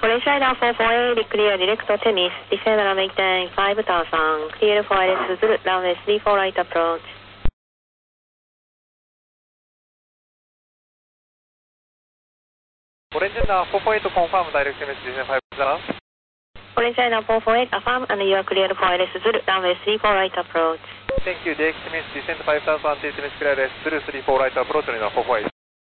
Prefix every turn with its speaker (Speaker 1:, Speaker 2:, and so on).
Speaker 1: Police Radar 448, clear direct tennis, descend runway 10, 5 turn 3, clear for ILS Zulu, runway 34 right approach.
Speaker 2: Police Radar 448, confirm direct tennis, descend 5 turn.
Speaker 1: Police Radar 448, affirm and you are clear for ILS Zulu, runway 34 right approach.
Speaker 2: Thank you, direct tennis, descend 5 turn, TTMS clear ILS Zulu, 34 right approach, runway 448.